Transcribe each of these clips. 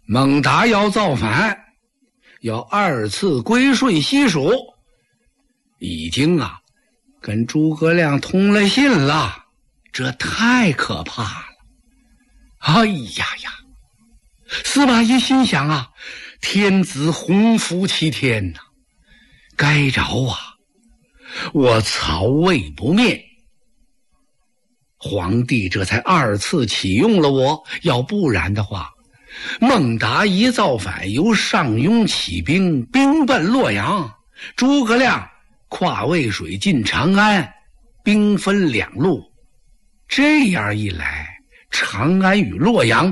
孟达要造反，要2次归顺西蜀，已经跟诸葛亮通了信了，这太可怕了。哎呀呀，司马懿心想天子洪福齐天呐，该着我曹魏不灭，皇帝这才2次启用了我，要不然的话，孟达一造反，由上庸起兵，兵奔洛阳，诸葛亮跨渭水进长安，兵分2路，这样一来，长安与洛阳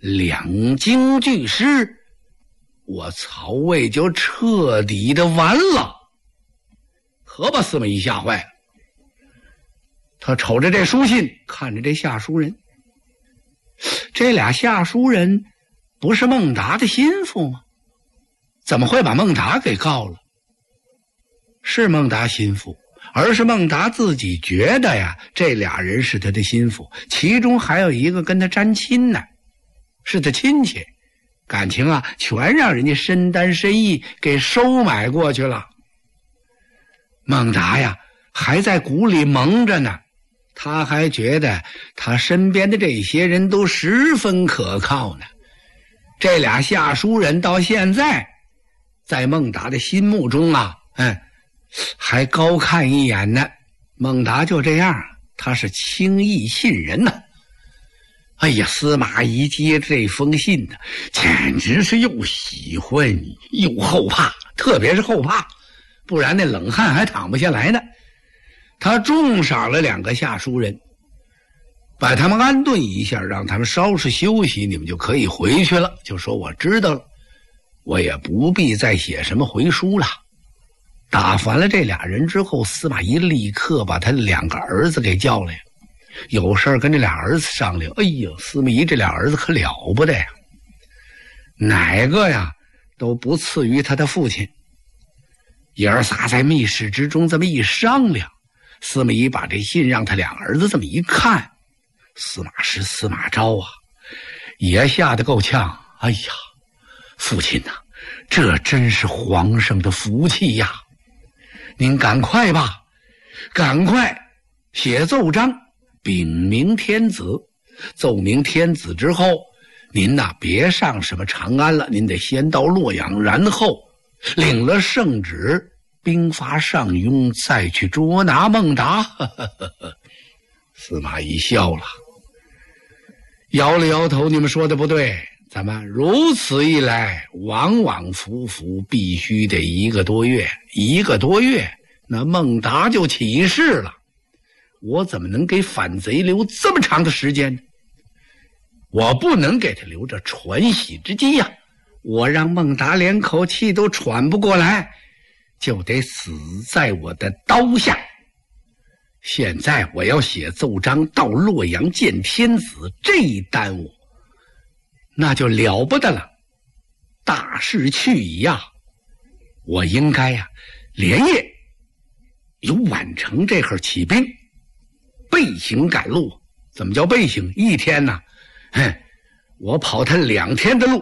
2京俱失，我曹魏就彻底的完了。可把司马懿吓坏了，他瞅着这书信，看着这下书人，这俩下书人不是孟达的心腹吗？怎么会把孟达给告了？是孟达心腹，而是孟达自己觉得这俩人是他的心腹，其中还有一个跟他沾亲呢，是他亲戚，感情全让人家身单身意给收买过去了。孟达还在鼓里蒙着呢，他还觉得他身边的这些人都十分可靠呢。这俩下书人到现在在孟达的心目中还高看一眼呢。孟达就这样，他是轻易信人呢。哎呀，司马懿接这封信呢，简直是又喜欢又后怕，特别是后怕，不然那冷汗还淌不下来呢。他重赏了2个下书人，把他们安顿一下，让他们稍事休息，你们就可以回去了。就说我知道了，我也不必再写什么回书了。打发了这俩人之后，司马懿立刻把他2个儿子给叫来，有事跟这俩儿子商量。哎呀，司马懿这俩儿子可了不得呀，哪个都不次于他的父亲。爷儿仨在密室之中这么一商量，司马懿把这信让他2个儿子这么一看，司马师、司马昭也吓得够呛。哎呀，父亲这真是皇上的福气呀！您赶快吧，赶快写奏章禀明天子，奏明天子之后，您别上什么长安了，您得先到洛阳，然后领了圣旨，兵发上庸，再去捉拿孟达。司马懿笑了，摇了摇头，你们说的不对，咱们如此一来，往往复复，必须得1个多月，1个多月，那孟达就起事了。我怎么能给反贼留这么长的时间呢？我不能给他留着喘息之机呀！我让孟达连口气都喘不过来，就得死在我的刀下。现在我要写奏章到洛阳见天子，这一耽误那就了不得了，大势去矣呀！我应该连夜由宛城这会儿起兵，背行赶路。怎么叫背行？一天我跑他2天的路，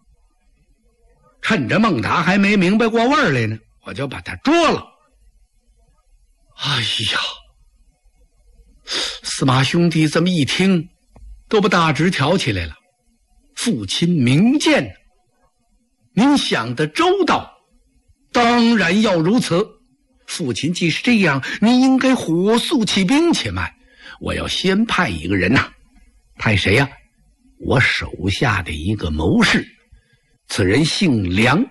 趁着孟达还没明白过味儿来呢，我就把他捉了。哎呀，司马兄弟这么一听，都把大直挑起来了。父亲明鉴，您想得周到，当然要如此。父亲既是这样，您应该火速起兵。且慢，我要先派一个人派谁呀？我手下的一个谋士，此人姓梁，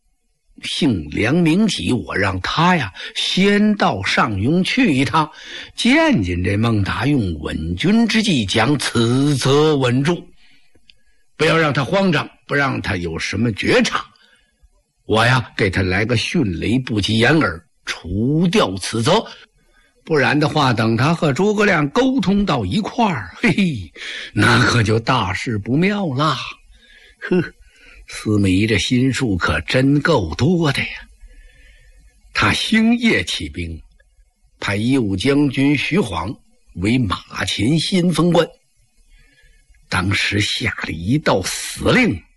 名启，我让他先到上庸去一趟，见见这孟达，用稳军之计将此则稳住，不要让他慌张，不让他有什么觉察。我给他来个迅雷不及掩耳，除掉此则。不然的话，等他和诸葛亮沟通到一块儿，嘿，那可就大事不妙啦。司马懿这心术可真够多的呀。他星夜起兵，派右将军徐晃为马前先锋官，当时下了一道死令，